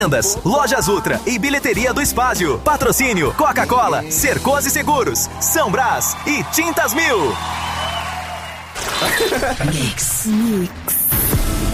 Lojas Ultra e Bilheteria do Espásio. Patrocínio Coca-Cola, Cercosi Seguros, São Brás e Tintas Mil. Mix.